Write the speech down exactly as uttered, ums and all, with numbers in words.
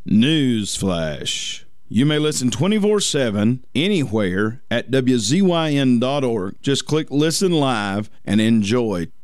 Newsflash. You may listen twenty-four seven anywhere at W Z Y N dot org. Just click Listen Live and enjoy.